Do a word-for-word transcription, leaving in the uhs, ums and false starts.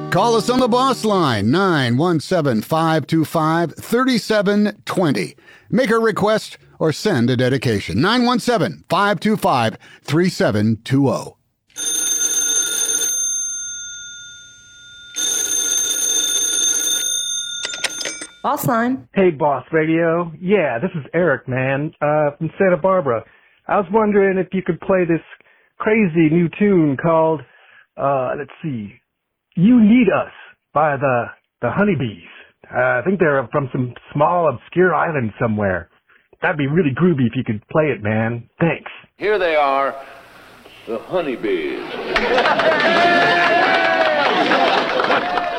Call us on the boss line, nine one seven, five two five, three seven two zero. Make a request or send a dedication, nine one seven, five two five, three seven two zero. Boss line. Hey, Boss Radio. Yeah, this is Eric, man, uh, from Santa Barbara. I was wondering if you could play this crazy new tune called, uh, let's see, You Need Us by the, the Honeybees. Uh, I think they're from some small, obscure island somewhere. That'd be really groovy if you could play it, man. Thanks. Here they are, the Honeybees.